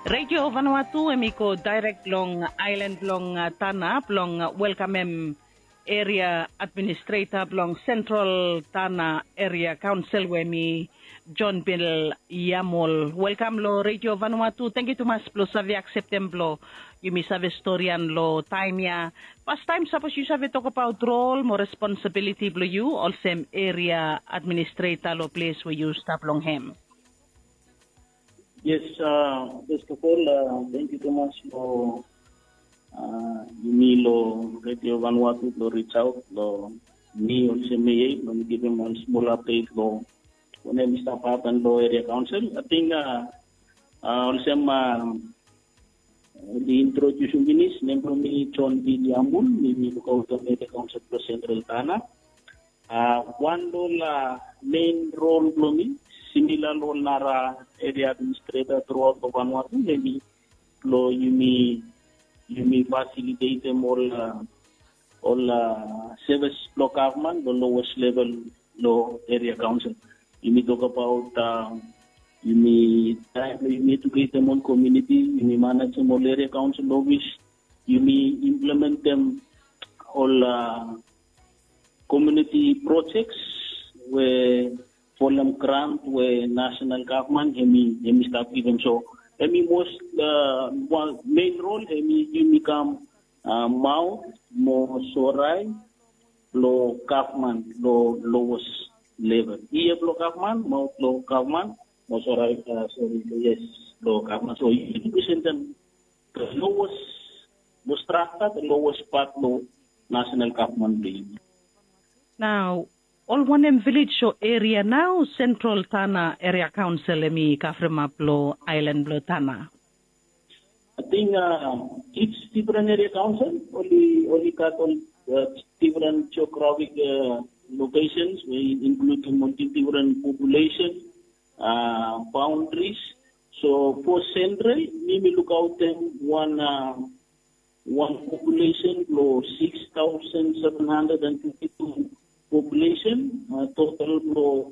Radio Vanuatu emiko direct long island long Tana long welcome area administrator long central Tana area council wemi John Bill Yamol. Welcome lo Radio Vanuatu. Thank you too much lo savi acceptem lo yumi save historian lo time ya. Past time suppose you save talk about role more responsibility lo you all same area administrator lo place where you stop long him. Yes, first of all, thank you so much for lo Radio Vanuatu to reach out lo me also me lo give him a small update lo when I start part and lo area council. I think also the introduction finish name me John B. Diambul me look out of area council for Central Tana. One main role lo me similar lo nara area administrator throughout the Vanuatu, maybe lo you facilitate them all service block government, the lowest level law area council. You may talk about you may educate them on community, you may manage them all area council office, you may implement them all community projects where for them grant where national government hemi start giving so most one main role you become mouth more sorai low government lowest level here low government mouth low government more sorai yes low government so you represent them the lowest strata the lowest part low national government now all one village or area now, Central Tana Area Council, emi Kafremaplo Island Blo Tana. I think each different area council only got on different geographic locations, we include different population boundaries. So for Central, we look out them one population below 6,752. Population, total for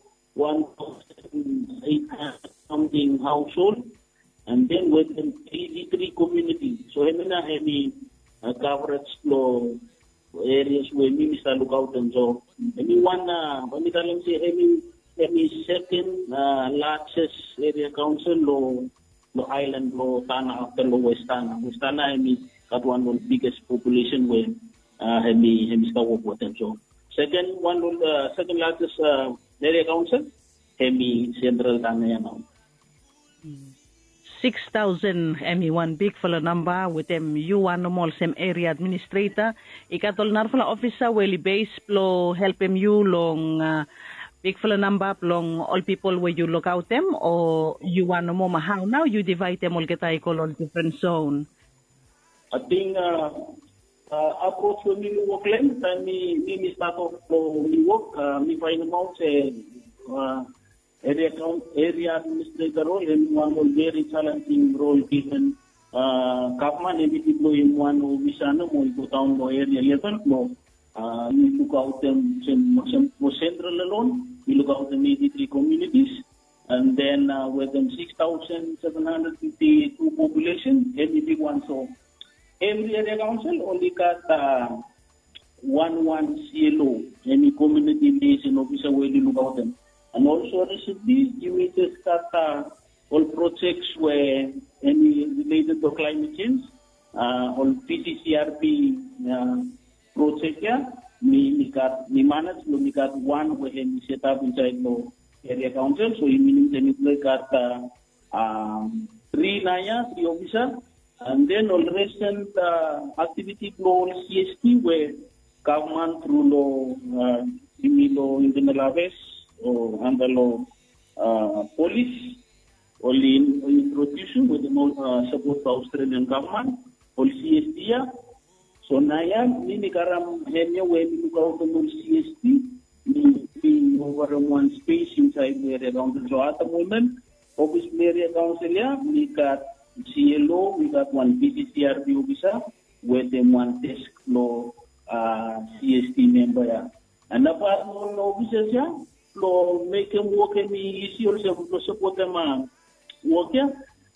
1,800 something household, and then within 83 communities. So, I mean, coverage flow areas where we look out and so. Anyone, when we say, second largest area council, lo island, lo Tana, after lo West Tana. West Tana, got one of the biggest population where we start with them. So, second largest area council, Central Tana now. 6,000 one big full number with them you one more same area administrator. Ikatol narfala officer weli base plo help him you long big full number long all people where you look out them or you want more how now you divide them all get all different zone. I think approach when we work length and we start off we work we find out area administrator role and one very challenging role given government and people in one visana mo go down no area level mo we look out them more central alone we look out the 83 communities and then with them 6,752 population every big one so every area council only got one CLO, any community liaison officer will look out them. And also recently, you just got all projects where any related to climate change, all PCCRP project here, we manage, we got one where we set up inside the area council. So it means we got three officers. And then all recent activity flow CST where government through law, internal affairs or under law police, only introduction with the support of Australian government, all CST. So now, we karam henya where we look out the CST, we over one space inside the area council. So at the moment, office area council, we got CLO, we got one PCCRP officer with them one desk law CST member. And apart from officers, make them work and easy also to support them work.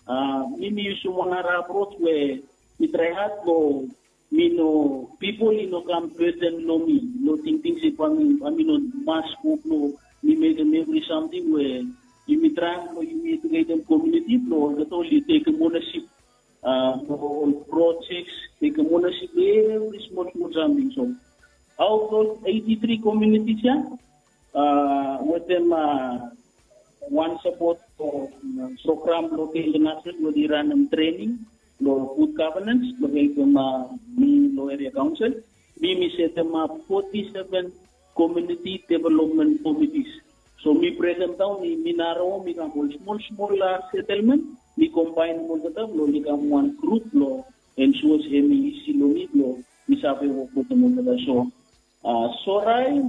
Mimi use one approach where we try hard to people come present me no thinking if I mean mass group no we make them every something where you try you to get them community flow that only take ownership for projects take ownership every small something so out of 83 communities with them one support for program local international where they run training law food governance, law area council. We set them up 47 community development committees. So me present down in Minaro, we can hold small settlement. We combine all the time, we become one group law, and so as we see law, we have a put them on the show. Sorai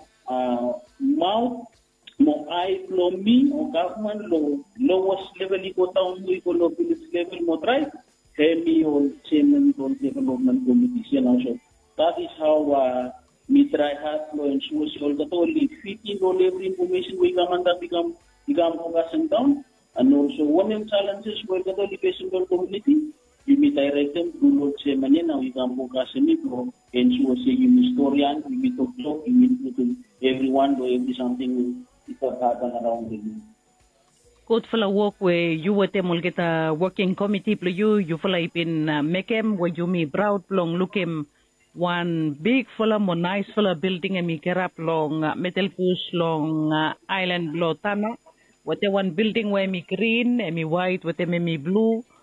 more I flow me or government law lowest level eco town we go village level more right. Heavy or chairman on development committees, so that is how we try hard to ensure all that only fitting all every information we come and that become focusing down, and also one of the challenges we get only patient community, we may direct them to what chairman now we can focus on it to ensure say you historian, we may talk you may to everyone or every something we happen around the world. Good for the work where you were get a working committee you feel like in Mekem where you me proud long looking one big full more nice full building and me get up long metal push long island blow tana what one building where me green and me white what me blue